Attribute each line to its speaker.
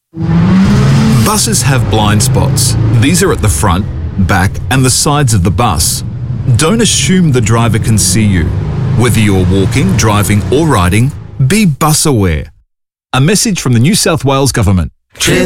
Speaker 1: Buses have blind spots. These are at the front, back, and the sides of the bus. Don't assume the driver can see you. Whether you're walking, driving, or riding, be bus aware. A message from the New South Wales Government.
Speaker 2: Cheers.